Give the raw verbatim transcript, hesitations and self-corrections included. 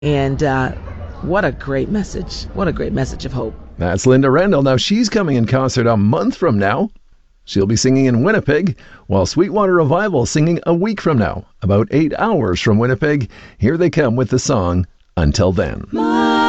And uh, what a great message. What a great message of hope. That's Linda Randall. Now, she's coming in concert a month from now. She'll be singing in Winnipeg, while Sweetwater Revival singing a week from now. About eight hours from Winnipeg, here they come with the song Until Then. My